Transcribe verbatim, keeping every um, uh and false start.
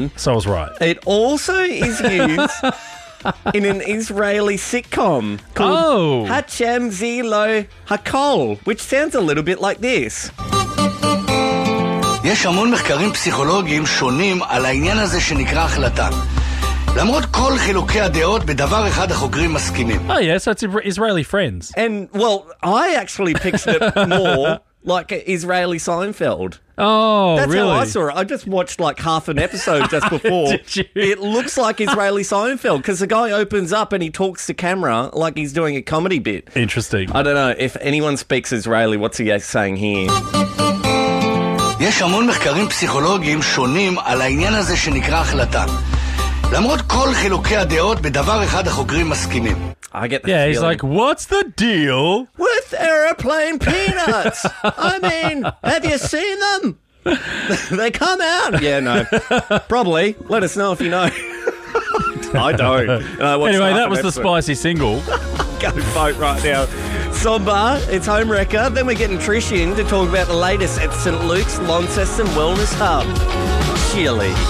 So I was right. It also is used in an Israeli sitcom called Oh. Hachem Zilo Hakol, which sounds a little bit like this. יש המון מחקרים פסיכולוגיים שונים על העניין הזה שנקרא החלטה. למרות כל חילוקי הדעות, בדבר אחד החוקרים מסכימים. Oh, yeah, so it's Israeli Friends. And, well, I actually pictured it more like Israeli Seinfeld. Oh, That's really? how I saw it. I just watched like half an episode just before. Did you? It looks like Israeli Seinfeld because the guy opens up and he talks to camera like he's doing a comedy bit. Interesting. I don't know. If anyone speaks Israeli, what's he saying here? יש המון מחקרים פסיכולוגיים שונים על העניין הזה שנקרא החלטה. למרות כל חילוקי הדעות, בדבר אחד החוקרים מסכימים. I get the Yeah, he's feeling. like, what's the deal? With aeroplane peanuts. I mean, have you seen them? They come out. Yeah, no. Probably. Let us know if you know. I don't. And I watched Anyway, half that an was the episode. spicy single. Go vote right now. Sombar, it's Home Wrecker. Then we're getting Trish in to talk about the latest at Saint Luke's Launceston Wellness Hub. Chili.